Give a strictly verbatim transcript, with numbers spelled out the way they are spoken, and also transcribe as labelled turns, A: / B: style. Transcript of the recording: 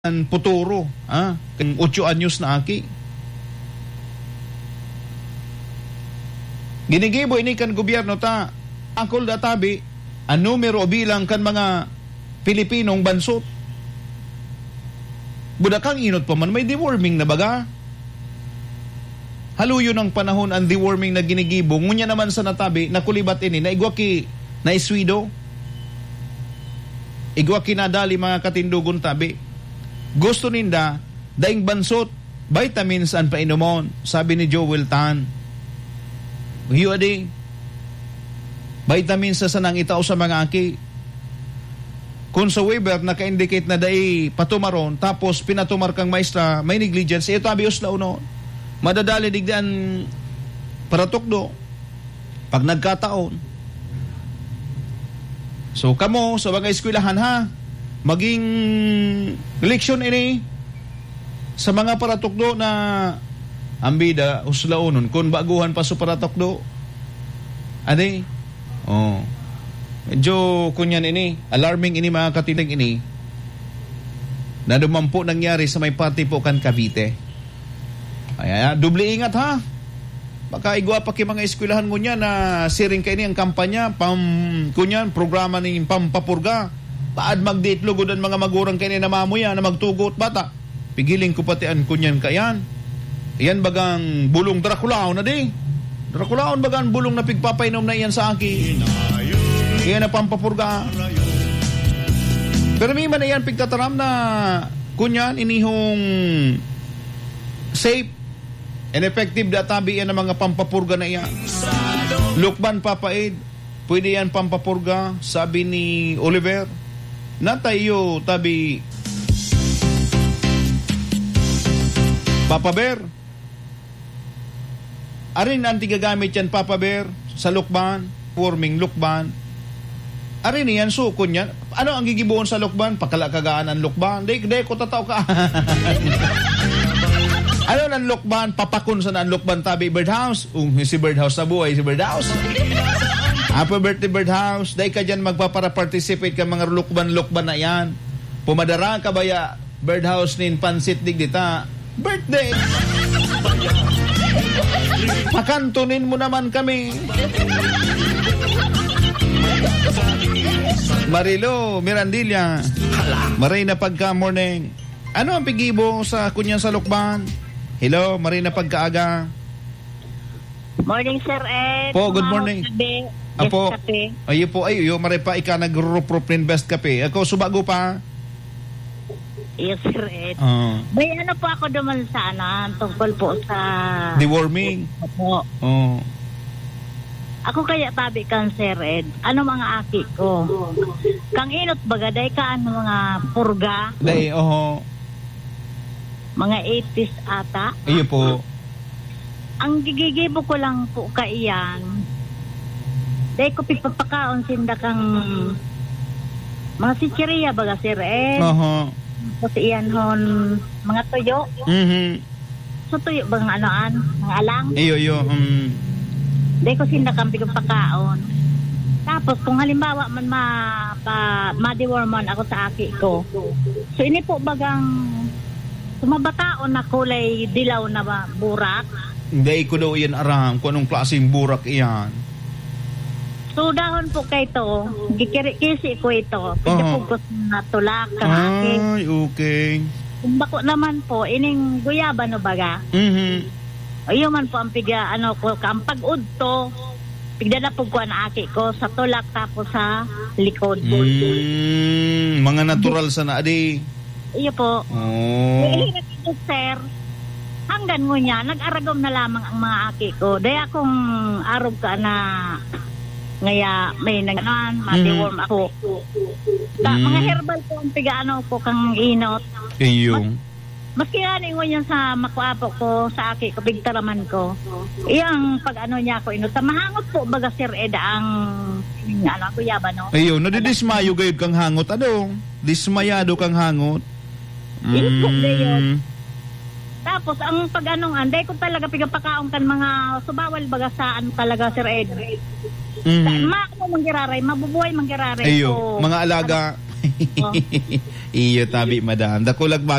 A: ang puturo, ah, kang otso anyos na aki. Ginigibo ini kan gobyerno ta, angkol databi, ang numero bilang kan mga Pilipinong bansot. Budakang inot pa man, may deworming na baga. Haluyo ng panahon ang deworming na ginigibo, ngunya naman sa natabi, nakulibat ini, na igwa ki, na iswido. Igwa kinadali mga katindugon tabi. Gusto ninda, daing bansot, vitamins ang painumon, sabi ni Joel Tan. Hiyo adi, vitamins sa sanang itao sa mga aki. Kung sa waiver, naka-indicate na dahi patumaron, tapos pinatumar kang maestra, may negligence, ito abios na uno. Madadali digdan para tukdo. Pag nagkataon. So, kamo, sa mga eskwelahan ha, maging leksyon ini sa mga paratukdo na ambida uslaunon kung baguhan pa sa paratukdo. Ade? Oh. Medyo kunyan ini, alarming ini mga katinig ini na dumampo nangyari sa may party po kan Cavite. Ay, dubli ingat ha. Baka igwa pa ki mga eskwelahan ngunya na siring kay ini ang kampanya pam kunyan programa ning pampapurga. Paad magdiitlog udan mga magurang kay na mamuya na magtugot bata. Pigiling ko pati an kunyan kayan. Iyan bagang bulong Draculaon na di. Draculaon bagang bulong na pigpapainom na iyan sa akin. Iyan na pampapurga. Pero may man iyan pigtataram na kunyan inihong safe and effective databi yan ng mga pampapurga na iyan. Lukban papaid. Pwede yan pampapurga, sabi ni Oliver. Natayo tabi Papa Bear. Arin ang tigagamit yan Papa Bear sa lukban, forming lukban. Arin yan sukon yan. Ano ang gigibuon sa lukban? Pakalakagaan ang lukban. Day, day ko tataw ka. Ano ang lukban? Papakun sa ang lukban tabi birdhouse. Um, si birdhouse na buhay, si birdhouse. Happy birthday birdhouse. Day ka dyan magpapara-participate ka mga lukban-lukban na yan. Pumadara ka baya birdhouse nin pansit dig dita. Birthday! Pakantunin mo naman kami. Marilo Mirandilla. Marina pagka morning. Ano ang pigibo sa kunyan sa lukban? Hello, Marina pagkaaga.
B: Morning, Sir Ed.
A: Po, good morning.
B: Kape.
A: Apo,
B: kape.
A: ayo po, ayo, maripa ika nag-ruprop rin best kape. Ako, subago pa.
B: Yes, Sir Ed.
A: Uh,
B: May ano po ako duman sa ano, tungkol po sa
A: deworming.
B: Opo.
A: Oh.
B: Ako kaya tabi kan, Sir Ed. Ano mga aki ko? Kang inot bagaday ka ano mga purga?
A: Day, oho.
B: Mga eighties ata.
A: Iyo po.
B: Ang gigigibo ko lang po kaiyan. Dahil ko pipapakaon sinda kang mga sichiriya baga, Sir Ed.
A: Oho.
B: Kasi iyan hon mga tuyo.
A: Mm-hmm.
B: So tuyo bang anoan? Mga alang?
A: Iyo, iyo. Um...
B: Dahil ko sinda kang pipapakaon. Tapos kung halimbawa man ma, pa, ma-deworman ako sa aki ko. So ini po bagang sumabataon na kulay dilaw na ba, burak.
A: Hindi ko daw iyan aram kung anong klaseng burak iyan.
B: So dahon po kay to, gikiri-kisi ko ito.
A: Uh-huh.
B: Pwede po na tulak kang aki.
A: Ay, okay.
B: Kung bako naman po, ining guyaba no baga.
A: Mm-hmm.
B: Ayun man po ang piga, ano ko, ang pag-udto, pigda na po ko ang aki ko sa tulak tapos sa likod.
A: Mm, mga natural sa naadi.
B: Iyo po.
A: Oh.
B: May ito, sir. Hanggang mo niya, nag-aragom na lamang ang mga aki ko. Daya akong arog ka na ngaya may naganoan, mati-warm mm. ako. Da, mm. Mga herbal po ang piga-ano ko kang inot.
A: Iyong.
B: Mas, maski yan ingon yan sa makuapo ko, sa aki ko, pigtaraman ko. Iyang pag-ano niya ako inot. Mahangot po baga, Sir Ed, ang ano, ako yaba, no?
A: Ayun, nadidismayo gayud kang hangot. Ano? Dismayado kang hangot.
B: Mm. Tapos ang pag-anong anday ko talaga pigapakaon kan mga subawal baga saan talaga, Sir Ed. Mm-hmm. Ma ako manggiraray, mabubuhay manggiraray.
A: Ayo,
B: so,
A: mga alaga.
B: ano?
A: Iyo tabi madam. Dakulag